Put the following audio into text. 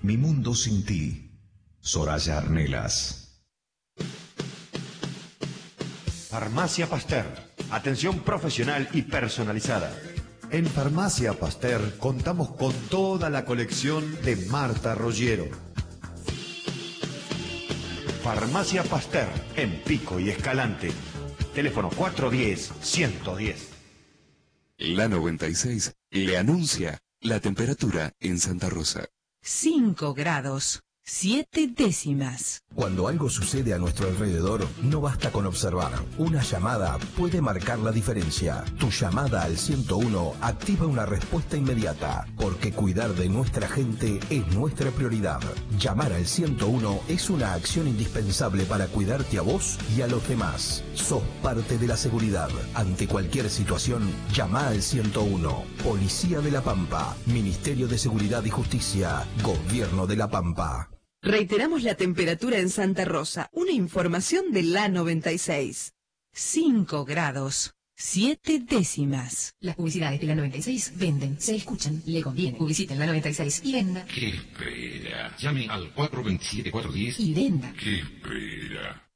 Mi mundo sin ti. Soraya Arnelas. Farmacia Pasteur. Atención profesional y personalizada. En Farmacia Pasteur contamos con toda la colección de Marta Roggiero. Farmacia Pasteur, en Pico y Escalante. Teléfono 410-110. La 96 le anuncia la temperatura en Santa Rosa. 5 grados, 7 décimas. Cuando algo sucede a nuestro alrededor, no basta con observar. Una llamada puede marcar la diferencia. Tu llamada al 101 activa una respuesta inmediata, porque cuidar de nuestra gente es nuestra prioridad. Llamar al 101 es una acción indispensable para cuidarte a vos y a los demás. Sos parte de la seguridad. Ante cualquier situación, llama al 101. Policía de La Pampa, Ministerio de Seguridad y Justicia, Gobierno de La Pampa. Reiteramos la temperatura en Santa Rosa. Una información de la 96. 5 grados, 7 décimas. Las publicidades de la 96 venden, se escuchan, le conviene. Publiciten la 96 y venda. ¿Qué espera? Llame al 427-410 y venda. ¿Qué espera?